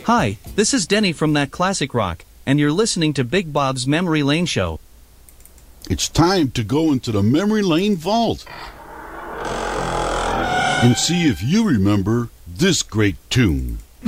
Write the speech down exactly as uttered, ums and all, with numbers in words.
Hi, this is Denny from That Classic Rock, and you're listening to Big Bob's Memory Lane Show. It's time to go into the Memory Lane Vault and see if you remember this great tune.